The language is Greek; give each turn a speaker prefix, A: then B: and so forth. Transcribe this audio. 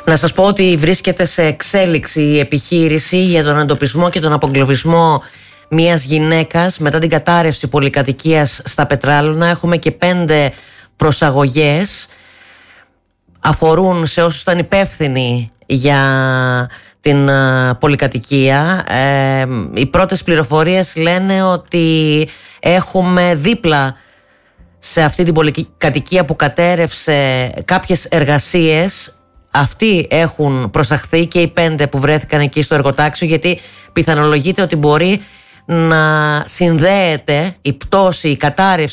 A: Να σας πω ότι βρίσκεται σε εξέλιξη η επιχείρηση για τον εντοπισμό και τον απογκλωβισμό μιας γυναίκας μετά την κατάρρευση πολυκατοικίας στα Πετράλωνα. Έχουμε και 5 προσαγωγές. Αφορούν σε όσους ήταν υπεύθυνοι για την πολυκατοικία. Οι πρώτες πληροφορίες λένε ότι έχουμε δίπλα σε αυτή την πολυκατοικία που κατέρευσε κάποιες εργασίες. Αυτοί έχουν προσαχθεί και οι 5 που βρέθηκαν εκεί στο εργοτάξιο, γιατί πιθανολογείται ότι μπορεί να συνδέεται η πτώση, η κατάρρευση